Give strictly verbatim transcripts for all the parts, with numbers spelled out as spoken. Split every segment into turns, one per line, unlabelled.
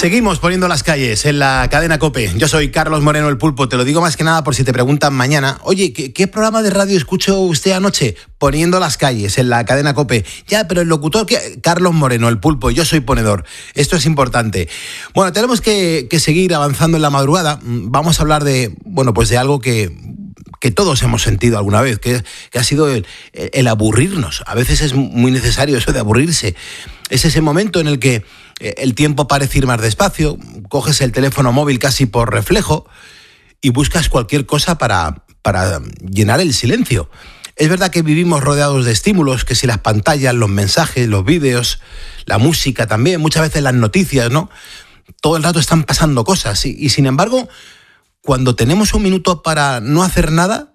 Seguimos poniendo las calles en la cadena COPE. Yo soy Carlos Moreno, el Pulpo. Te lo digo más que nada por si te preguntan mañana. Oye, ¿qué, qué programa de radio escuchó usted anoche? Poniendo las calles en la cadena COPE. Ya, pero el locutor, ¿qué? Carlos Moreno, el Pulpo. Yo soy ponedor. Esto es importante. Bueno, tenemos que, que seguir avanzando en la madrugada. Vamos a hablar de, bueno, pues de algo que... que todos hemos sentido alguna vez, que, que ha sido el, el aburrirnos. A veces es muy necesario eso de aburrirse. Es ese momento en el que el tiempo parece ir más despacio, coges el teléfono móvil casi por reflejo y buscas cualquier cosa para, para llenar el silencio. Es verdad que vivimos rodeados de estímulos, que si las pantallas, los mensajes, los vídeos, la música también, muchas veces las noticias, ¿no? Todo el rato están pasando cosas y, y sin embargo... cuando tenemos un minuto para no hacer nada,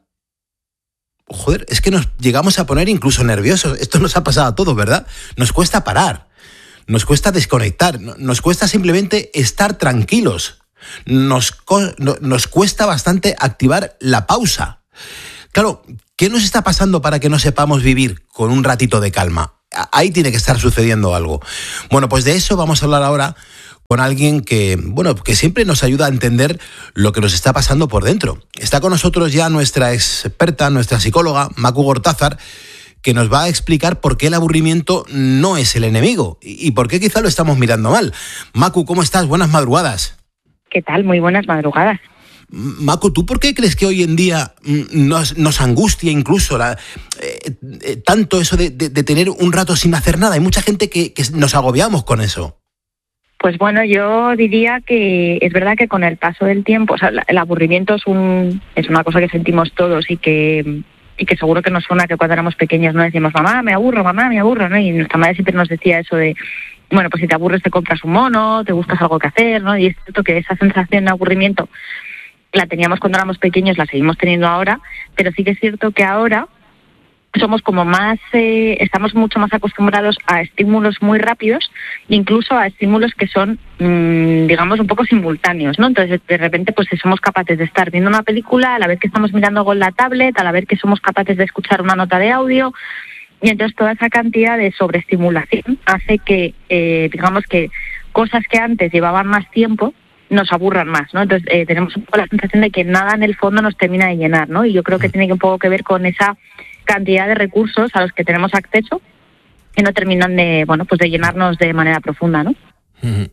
joder, es que nos llegamos a poner incluso nerviosos. Esto nos ha pasado a todos, ¿verdad? Nos cuesta parar, nos cuesta desconectar, nos cuesta simplemente estar tranquilos. Nos, nos cuesta bastante activar la pausa. Claro, ¿qué nos está pasando para que no sepamos vivir con un ratito de calma? Ahí tiene que estar sucediendo algo. Bueno, pues de eso vamos a hablar ahora con alguien que, bueno, que siempre nos ayuda a entender lo que nos está pasando por dentro. Está con nosotros ya nuestra experta, nuestra psicóloga, Macu Gortázar, que nos va a explicar por qué el aburrimiento no es el enemigo y por qué quizá lo estamos mirando mal. Macu, ¿cómo estás? Buenas madrugadas.
¿Qué tal? Muy buenas madrugadas.
Macu, ¿tú por qué crees que hoy en día nos, nos angustia incluso la, eh, eh, tanto eso de, de, de tener un rato sin hacer nada? Hay mucha gente que, que nos agobiamos con eso.
Pues bueno, yo diría que es verdad que con el paso del tiempo, o sea, el aburrimiento es un es una cosa que sentimos todos y que y que seguro que nos suena que cuando éramos pequeños no decimos mamá, me aburro, mamá, me aburro, ¿no? Y nuestra madre siempre nos decía eso de, bueno, pues si te aburres te compras un mono, te buscas algo que hacer, ¿no? Y es cierto que esa sensación de aburrimiento la teníamos cuando éramos pequeños, la seguimos teniendo ahora, pero sí que es cierto que ahora somos como más, eh, estamos mucho más acostumbrados a estímulos muy rápidos, incluso a estímulos que son, mmm, digamos, un poco simultáneos, ¿no? Entonces, de repente, pues somos capaces de estar viendo una película, a la vez que estamos mirando con la tablet, a la vez que somos capaces de escuchar una nota de audio, y entonces toda esa cantidad de sobreestimulación hace que, eh, digamos, que cosas que antes llevaban más tiempo nos aburran más, ¿no? Entonces, eh, tenemos un poco la sensación de que nada en el fondo nos termina de llenar, ¿no? Y yo creo que tiene un poco que ver con esa cantidad de recursos a los que tenemos acceso que no terminan de, bueno, pues de llenarnos de manera profunda, ¿no?
Uh-huh.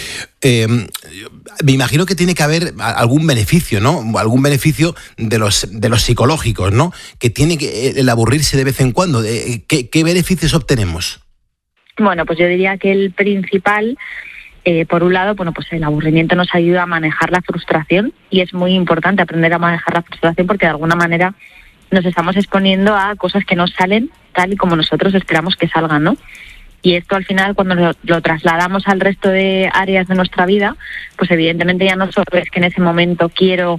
Eh, me imagino que tiene que haber algún beneficio, ¿no? Algún beneficio de los de los psicológicos, ¿no? Que tiene que el aburrirse de vez en cuando. ¿Qué, qué beneficios obtenemos?
Bueno, pues yo diría que el principal, eh, por un lado, bueno, pues el aburrimiento nos ayuda a manejar la frustración y es muy importante aprender a manejar la frustración porque de alguna manera nos estamos exponiendo a cosas que no salen tal y como nosotros esperamos que salgan, ¿no? Y esto al final, cuando lo, lo trasladamos al resto de áreas de nuestra vida, pues evidentemente ya no solo es que en ese momento quiero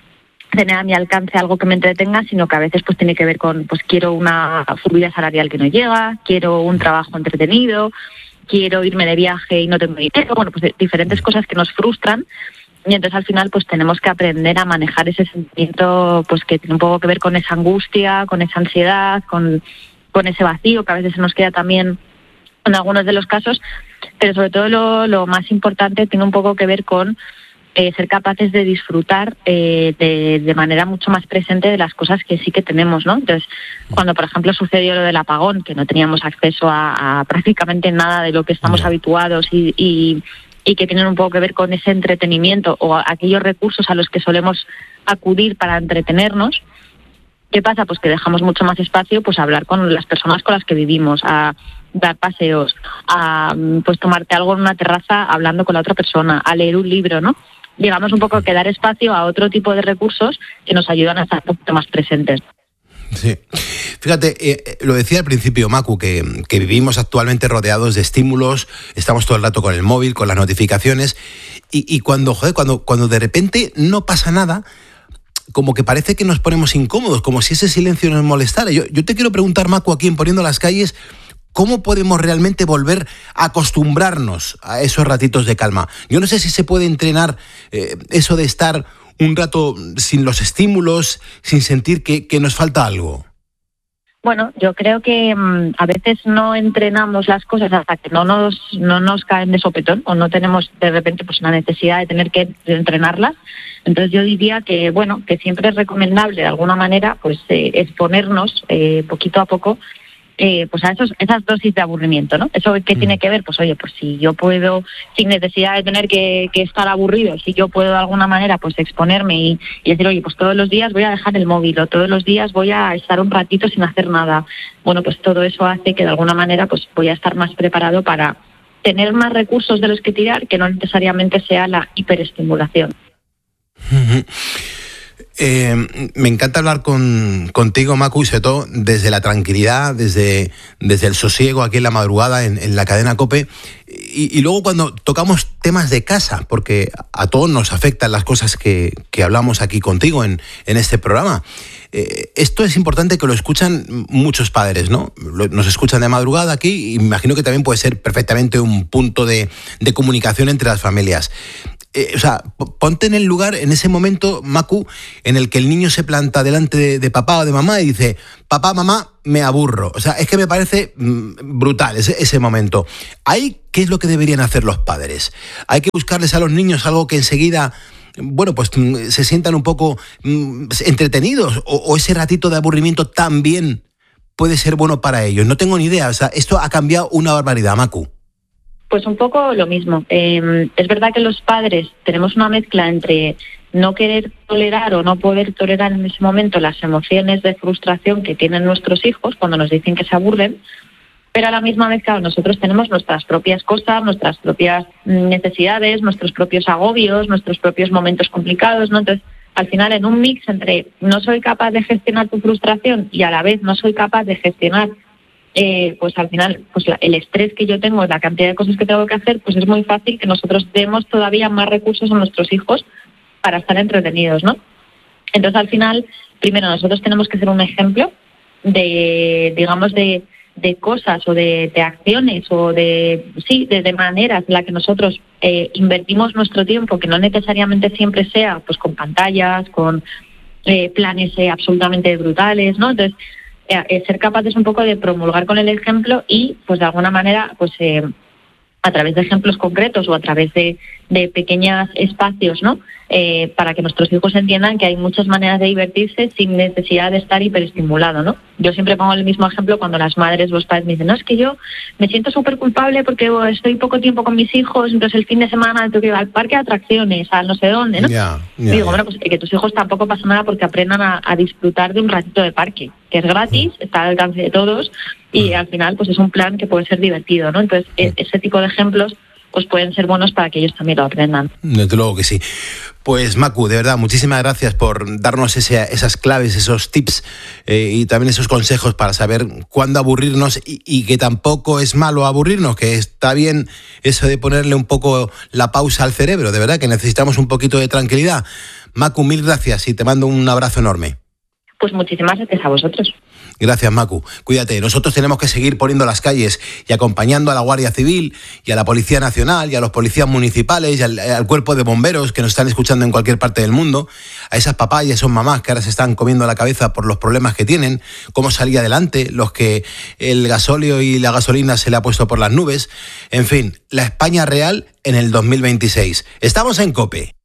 tener a mi alcance algo que me entretenga, sino que a veces pues tiene que ver con, pues quiero una subida salarial que no llega, quiero un trabajo entretenido, quiero irme de viaje y no tengo dinero, bueno, pues diferentes cosas que nos frustran. Y entonces al final pues tenemos que aprender a manejar ese sentimiento pues que tiene un poco que ver con esa angustia, con esa ansiedad, con, con ese vacío que a veces se nos queda también en algunos de los casos, pero sobre todo lo, lo más importante tiene un poco que ver con eh, ser capaces de disfrutar eh, de, de manera mucho más presente de las cosas que sí que tenemos, ¿no? Entonces, cuando por ejemplo sucedió lo del apagón, que no teníamos acceso a, a prácticamente nada de lo que estamos yeah. habituados y, y y que tienen un poco que ver con ese entretenimiento o aquellos recursos a los que solemos acudir para entretenernos. ¿Qué pasa? Pues que dejamos mucho más espacio pues a hablar con las personas con las que vivimos, a dar paseos, a pues tomarte algo en una terraza hablando con la otra persona, a leer un libro, ¿no? Digamos un poco que dar espacio a otro tipo de recursos que nos ayudan a estar un poquito más presentes.
Sí. Fíjate, eh, lo decía al principio, Macu, que, que vivimos actualmente rodeados de estímulos, estamos todo el rato con el móvil, con las notificaciones, y, y cuando, joder, cuando, cuando de repente no pasa nada, como que parece que nos ponemos incómodos, como si ese silencio nos molestara. Yo, yo te quiero preguntar, Macu, aquí en Poniendo las Calles, ¿cómo podemos realmente volver a acostumbrarnos a esos ratitos de calma? Yo no sé si se puede entrenar eh, eso de estar un rato sin los estímulos, sin sentir que, que nos falta algo.
Bueno, yo creo que mmm, a veces no entrenamos las cosas hasta que no nos no nos caen de sopetón o no tenemos de repente pues una necesidad de tener que entrenarlas. Entonces yo diría que bueno que siempre es recomendable de alguna manera pues eh, exponernos eh, poquito a poco eh, pues a esos esas dosis de aburrimiento, ¿no? Eso que tiene que ver, pues oye, pues si yo puedo sin necesidad de tener que, que estar aburrido, si yo puedo de alguna manera pues exponerme y, y decir oye, pues todos los días voy a dejar el móvil o todos los días voy a estar un ratito sin hacer nada. Bueno, pues todo eso hace que de alguna manera pues voy a estar más preparado para tener más recursos de los que tirar, que no necesariamente sea la hiperestimulación.
Eh, me encanta hablar con, contigo, Macu, y sobre todo desde la tranquilidad, desde, desde el sosiego aquí en la madrugada en, en la cadena COPE y, y luego cuando tocamos temas de casa, porque a todos nos afectan las cosas que, que hablamos aquí contigo en, en este programa. Eh, esto es importante que lo escuchan muchos padres, ¿no? Nos escuchan de madrugada aquí y imagino que también puede ser perfectamente un punto de, de comunicación entre las familias. Eh, o sea, ponte en el lugar, en ese momento, Macu, en el que el niño se planta delante de, de papá o de mamá y dice, papá, mamá, me aburro. O sea, es que me parece mmm, brutal ese, ese momento. Ahí, ¿qué es lo que deberían hacer los padres? Hay que buscarles a los niños algo que enseguida, bueno, pues se sientan un poco mmm, entretenidos o, o ese ratito de aburrimiento también puede ser bueno para ellos. No tengo ni idea. O sea, esto ha cambiado una barbaridad, Macu.
Pues un poco lo mismo. Eh, es verdad que los padres tenemos una mezcla entre no querer tolerar o no poder tolerar en ese momento las emociones de frustración que tienen nuestros hijos cuando nos dicen que se aburren, pero a la misma vez, claro, nosotros tenemos nuestras propias cosas, nuestras propias necesidades, nuestros propios agobios, nuestros propios momentos complicados, ¿no? Entonces, al final, en un mix entre no soy capaz de gestionar tu frustración y a la vez no soy capaz de gestionar Eh, pues al final pues la, el estrés que yo tengo, la cantidad de cosas que tengo que hacer, pues es muy fácil que nosotros demos todavía más recursos a nuestros hijos para estar entretenidos, ¿no? Entonces al final, primero nosotros tenemos que ser un ejemplo de, digamos, de, de cosas o de, de acciones o de, sí, de, de maneras en las que nosotros eh, invertimos nuestro tiempo, que no necesariamente siempre sea pues con pantallas, con eh, planes eh, absolutamente brutales, ¿no? Entonces Eh, ser capaces un poco de promulgar con el ejemplo y, pues de alguna manera, pues eh, a través de ejemplos concretos o a través de, de pequeños espacios, ¿no? Eh, para que nuestros hijos entiendan que hay muchas maneras de divertirse sin necesidad de estar hiperestimulado, ¿no? Yo siempre pongo el mismo ejemplo cuando las madres o los padres me dicen, no, es que yo me siento súper culpable porque oh, estoy poco tiempo con mis hijos, entonces el fin de semana tengo que ir al parque de atracciones, a no sé dónde, ¿no?
Yeah, yeah,
y digo,
yeah.
bueno, pues que tus hijos tampoco pasa nada porque aprendan a, a disfrutar de un ratito de parque, que es gratis, mm. está al alcance de todos y mm. al final pues es un plan que puede ser divertido, ¿no? Entonces mm. ese tipo de ejemplos pues pueden ser buenos para que ellos también lo aprendan.
Desde luego que sí. Pues Macu, de verdad, muchísimas gracias por darnos ese, esas claves, esos tips eh, y también esos consejos para saber cuándo aburrirnos y, y que tampoco es malo aburrirnos, que está bien eso de ponerle un poco la pausa al cerebro, de verdad que necesitamos un poquito de tranquilidad. Macu, mil gracias y te mando un abrazo enorme.
Pues muchísimas gracias a vosotros.
Gracias, Macu. Cuídate. Nosotros tenemos que seguir poniendo las calles y acompañando a la Guardia Civil y a la Policía Nacional y a los policías municipales y al, al cuerpo de bomberos que nos están escuchando en cualquier parte del mundo, a esas papás y a esas mamás que ahora se están comiendo la cabeza por los problemas que tienen, cómo salir adelante, los que el gasóleo y la gasolina se le ha puesto por las nubes. En fin, la España real en el dos mil veintiséis. Estamos en COPE.